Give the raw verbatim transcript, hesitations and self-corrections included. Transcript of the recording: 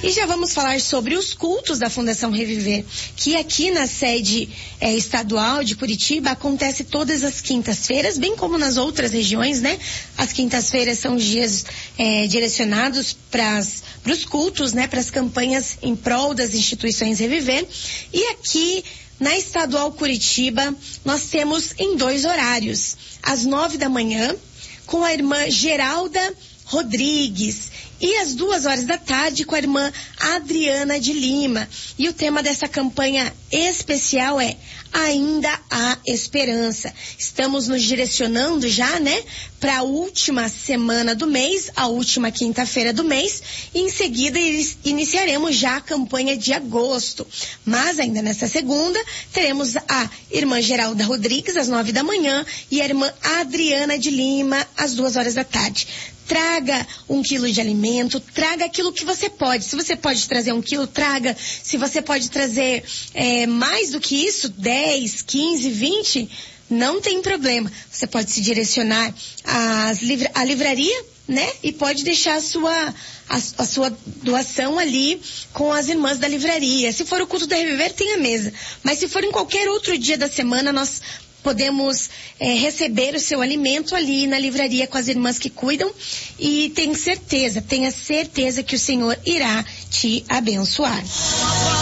E já vamos falar sobre os cultos da Fundação Reviver, que aqui na sede é, estadual de Curitiba acontece todas as quintas-feiras, bem como nas outras regiões, né? As quintas-feiras são dias é, direcionados para os cultos, né? Para as campanhas em prol das instituições Reviver. E aqui na estadual Curitiba nós temos em dois horários, às nove da manhã, com a irmã Geralda Rodrigues, e às duas horas da tarde com a irmã Adriana de Lima. E o tema dessa campanha especial é Ainda há Esperança. Estamos nos direcionando já, né, para a última semana do mês, a última quinta-feira do mês, e em seguida iniciaremos já a campanha de agosto. Mas ainda nessa segunda, teremos a irmã Geralda Rodrigues às nove da manhã e a irmã Adriana de Lima às duas horas da tarde. Traga um quilo de alimento, traga aquilo que você pode. Se você pode trazer um quilo, traga. Se você pode trazer é, mais do que isso, dez, quinze, vinte, não tem problema. Você pode se direcionar às livra- à livraria, né? E pode deixar a sua, a, a sua doação ali com as irmãs da livraria. Se for o culto da Reviver, tem a mesa. Mas se for em qualquer outro dia da semana, nós podemos é, receber o seu alimento ali na livraria com as irmãs que cuidam, e tenha certeza, tenha certeza que o Senhor irá te abençoar.